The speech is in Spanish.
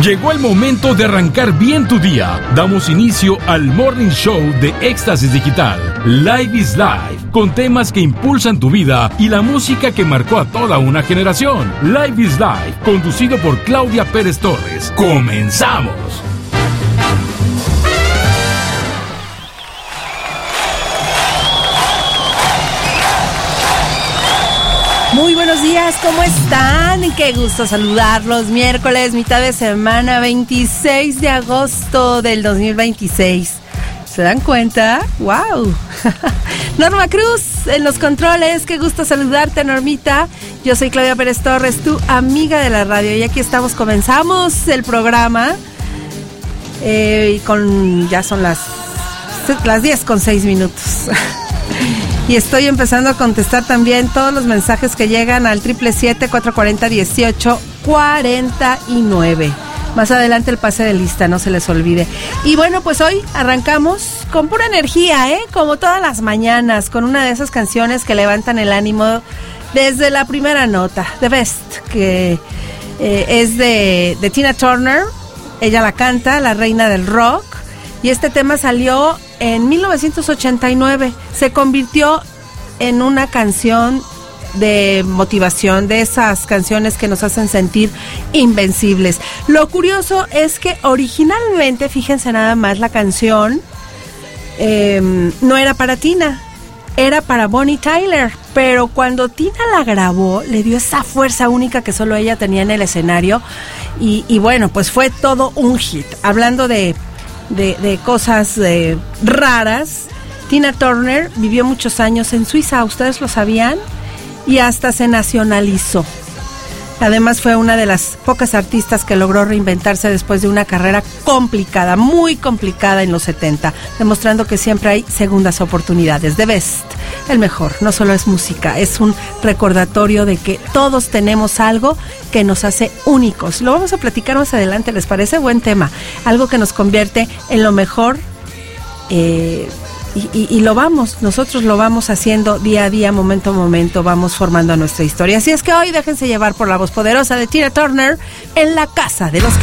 Llegó el momento de arrancar bien tu día. Damos inicio al Morning Show de Éxtasis Digital. Live is Life, con temas que impulsan tu vida y la música que marcó a toda una generación. Live is Life, conducido por Claudia Pérez Torres. ¡Comenzamos! Muy buenos días, ¿cómo están? Qué gusto saludarlos. Miércoles, mitad de semana, 26 de agosto del 2026. ¿Se dan cuenta? ¡Wow! Norma Cruz en los controles. Qué gusto saludarte, Normita. Yo soy Claudia Pérez Torres, tu amiga de la radio. Y aquí estamos, comenzamos el programa. Ya son las 10:06. Y estoy empezando a contestar también todos los mensajes que llegan al 777-440-1849. Más adelante el pase de lista, no se les olvide. Y bueno, pues hoy arrancamos con pura energía, como todas las mañanas, con una de esas canciones que levantan el ánimo desde la primera nota. The Best, que es de Tina Turner. Ella la canta, la reina del rock. Y este tema salió en 1989. Se convirtió en una canción de motivación, de esas canciones que nos hacen sentir invencibles. Lo curioso es que originalmente, fíjense nada más, la canción no era para Tina, era para Bonnie Tyler. Pero cuando Tina la grabó, le dio esa fuerza única que solo ella tenía en el escenario. Y bueno, pues fue todo un hit. Hablando de cosas raras, Tina Turner vivió muchos años en Suiza, ¿ustedes lo sabían? Y hasta se nacionalizó. Además fue una de las pocas artistas que logró reinventarse después de una carrera complicada, muy complicada en los 70, demostrando que siempre hay segundas oportunidades. The Best, el mejor, no solo es música, es un recordatorio de que todos tenemos algo que nos hace únicos. Lo vamos a platicar más adelante, ¿les parece? Buen tema, algo que nos convierte en lo mejor. Y nosotros lo vamos haciendo día a día, momento a momento, vamos formando nuestra historia. Así es que hoy déjense llevar por la voz poderosa de Tina Turner en la casa de los